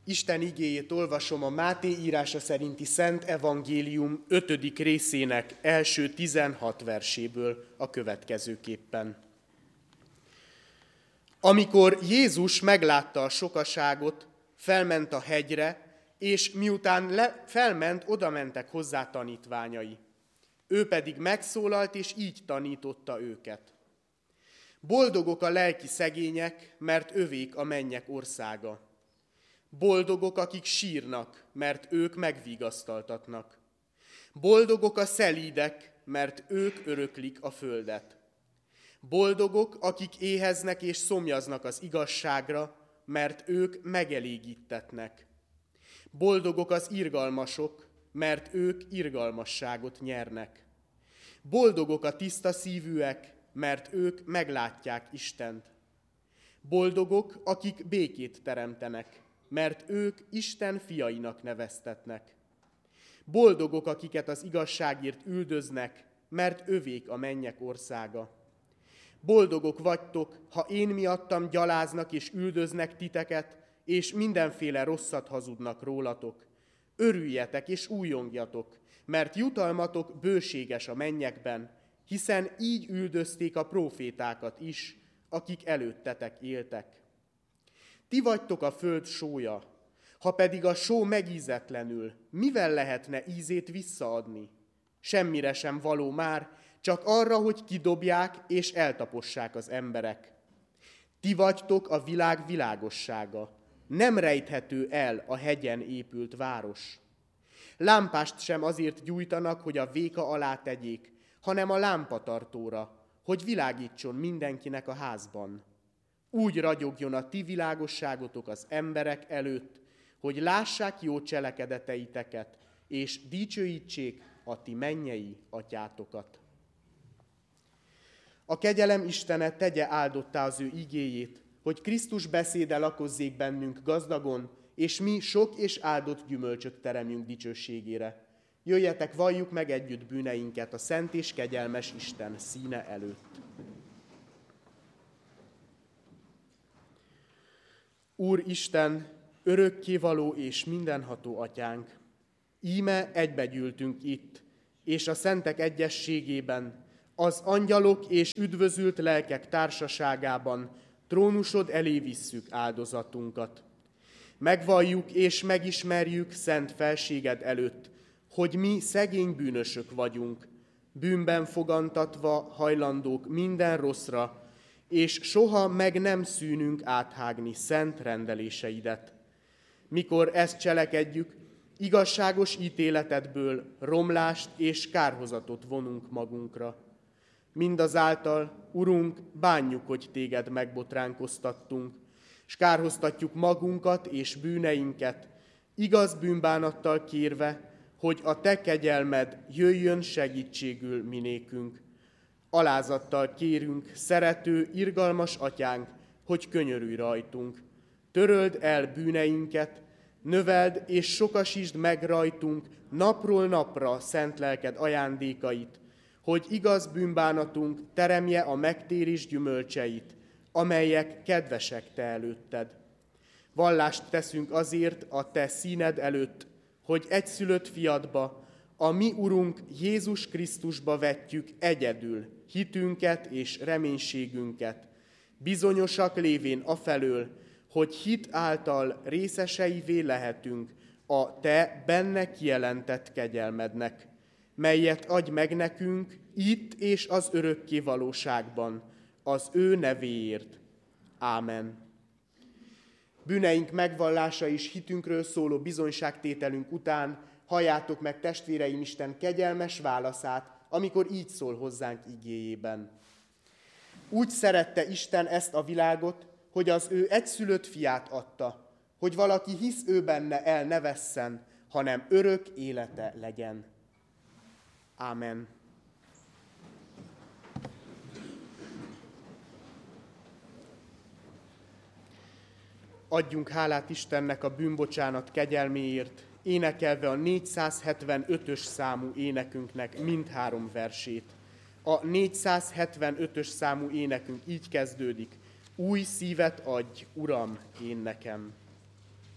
Isten igéjét olvasom a Máté írása szerinti Szent Evangélium 5. részének első 16 verséből a következőképpen. Amikor Jézus meglátta a sokaságot, felment a hegyre, és miután felment, odamentek hozzá tanítványai. Ő pedig megszólalt, és így tanította őket. Boldogok a lelki szegények, mert övék a mennyek országa. Boldogok, akik sírnak, mert ők megvigasztaltatnak. Boldogok a szelídek, mert ők öröklik a földet. Boldogok, akik éheznek és szomjaznak az igazságra, mert ők megelégítetnek. Boldogok az irgalmasok, mert ők irgalmasságot nyernek. Boldogok a tiszta szívűek, mert ők meglátják Istent. Boldogok, akik békét teremtenek, mert ők Isten fiainak neveztetnek. Boldogok, akiket az igazságért üldöznek, mert övék a mennyek országa. Boldogok vagytok, ha én miattam gyaláznak és üldöznek titeket, és mindenféle rosszat hazudnak rólatok. Örüljetek és újongjatok, mert jutalmatok bőséges a mennyekben, hiszen így üldözték a prófétákat is, akik előttetek éltek. Ti vagytok a föld sója, ha pedig a só megízetlenül, mivel lehetne ízét visszaadni? Semmire sem való már, csak arra, hogy kidobják és eltapossák az emberek. Ti vagytok a világ világossága, nem rejthető el a hegyen épült város. Lámpást sem azért gyújtanak, hogy a véka alá tegyék, hanem a lámpatartóra, hogy világítson mindenkinek a házban. Úgy ragyogjon a ti világosságotok az emberek előtt, hogy lássák jó cselekedeteiteket, és dicsőítsék a ti mennyei atyátokat. A kegyelem Istene tegye áldottá az ő igéjét, hogy Krisztus beszéde lakozzék bennünk gazdagon, és mi sok és áldott gyümölcsöt teremjünk dicsőségére. Jöjjetek, valljuk meg együtt bűneinket a szent és kegyelmes Isten színe előtt. Úr Isten, örökkévaló és mindenható atyánk, íme egybegyűltünk itt, és a szentek egyességében, az angyalok és üdvözült lelkek társaságában trónusod elé visszük áldozatunkat. Megvalljuk és megismerjük szent felséged előtt, hogy mi szegény bűnösök vagyunk, bűnben fogantatva hajlandók minden rosszra, és soha meg nem szűnünk áthágni szent rendeléseidet. Mikor ezt cselekedjük, igazságos ítéletedből romlást és kárhozatot vonunk magunkra. Mindazáltal, Urunk, bánjuk, hogy téged megbotránkoztattunk, s kárhoztatjuk magunkat és bűneinket, igaz bűnbánattal kérve, hogy a te kegyelmed jöjjön segítségül minékünk. Alázattal kérünk, szerető, irgalmas atyánk, hogy könyörülj rajtunk. Töröld el bűneinket, növeld és sokasítsd meg rajtunk napról napra szent lelked ajándékait, hogy igaz bűnbánatunk teremje a megtérés gyümölcseit, amelyek kedvesek te előtted. Vallást teszünk azért a te színed előtt, hogy egyszülött fiadba, a mi Urunk Jézus Krisztusba vetjük egyedül hitünket és reménységünket, bizonyosak lévén afelől, hogy hit által részeseivé lehetünk a te benne kijelentett kegyelmednek, melyet adj meg nekünk itt és az örökké valóságban, az ő nevéért. Ámen. Bűneink megvallása és hitünkről szóló bizonyságtételünk után halljátok meg, testvéreim, Isten kegyelmes válaszát, amikor így szól hozzánk igéjében. Úgy szerette Isten ezt a világot, hogy az ő egyszülött fiát adta, hogy valaki hisz ő benne, el ne vesszen, hanem örök élete legyen. Ámen. Adjunk hálát Istennek a bűnbocsánat kegyelméért, énekelve a 475-ös számú énekünknek mindhárom versét. A 475-ös számú énekünk így kezdődik: új szívet adj, Uram, én nekem.